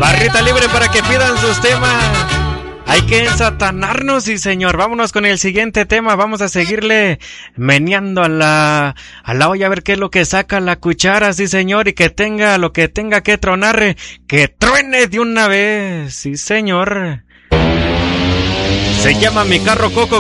Barrita libre para que pidan sus temas. Hay que ensatanarnos, sí señor. Vámonos con el siguiente tema. Vamos a seguirle meneando a la olla a ver qué es lo que saca la cuchara, sí señor. Y que tenga lo que tenga que tronar, que truene de una vez, sí señor. Se llama Mi Carro Coco